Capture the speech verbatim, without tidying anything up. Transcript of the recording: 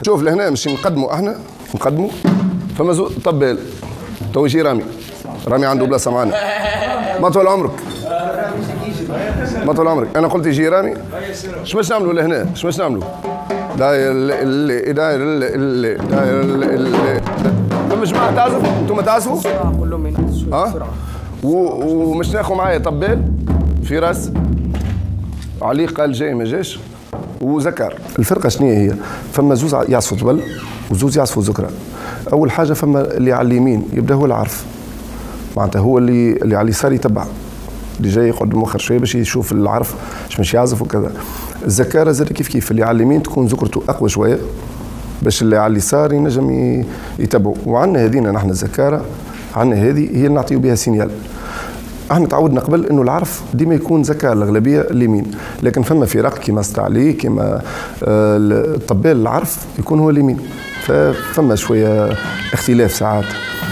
شوف لهنا مش نقدموا احنا نقدموا فما زو طبال تو يجي رامي رامي عنده بلاصه معنا ما طول عمرك ما طول عمرك انا قلت يجي رامي اش باش نعملوا لهنا اش باش نعملوا داير اللي داير اللي داير اللي فما جماعه تعزفوا انتم تعزفوا ها ومش ناخذ معايا طبال في راس علي قال جاي ما جاش وذكر الفرقه شنو هي؟ فما زوز يعصفوا طبل وزوز يعصفوا ذكرى. اول حاجه فما اللي على اليمين يبدا هو العرف معناتها هو اللي اللي على اليسار يتبع اللي جاي يقعد مؤخر شويه باش يشوف العرف باش مش يعزف وكذا. الذكاره زاد كيف كيف اللي على اليمين تكون ذكرته اقوى شويه باش اللي على اليسار ينجم يتبعوا. وعندنا هذينا نحن الذكاره عندنا هذه هي اللي نعطيو بها سينيال. احنا تعودنا قبل انه العرف ديما يكون ذكاء الاغلبيه اليمين، لكن فما فرق كيما استعلي كيما الطبال العرف يكون هو اليمين، ففما شويه اختلاف ساعات.